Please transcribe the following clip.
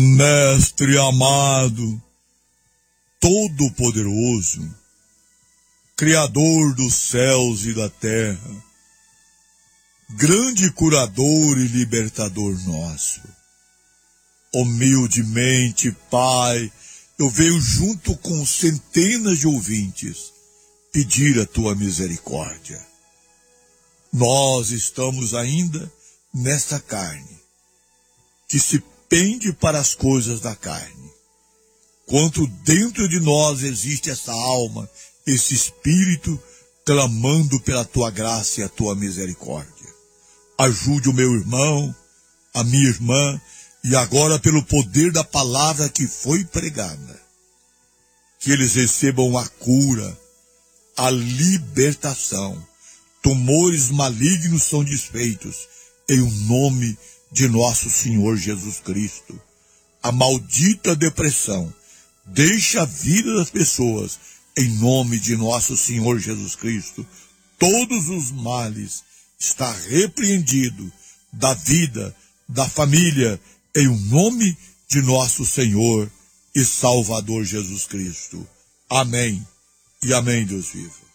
Mestre amado, todo-poderoso, Criador dos céus e da terra, grande curador e libertador nosso. Humildemente, Pai, eu venho junto com centenas de ouvintes pedir a tua misericórdia. Nós estamos ainda nesta carne, que se pende para as coisas da carne. Quanto dentro de nós existe essa alma, esse espírito, clamando pela tua graça e a tua misericórdia. Ajude o meu irmão, a minha irmã, e agora pelo poder da palavra que foi pregada, que eles recebam a cura, a libertação. Tumores malignos são desfeitos em nome de nosso Senhor Jesus Cristo. A maldita depressão deixa a vida das pessoas em nome de nosso Senhor Jesus Cristo. Todos os males está repreendido da vida, da família, em nome de nosso Senhor e Salvador Jesus Cristo. Amém e amém, Deus vivo.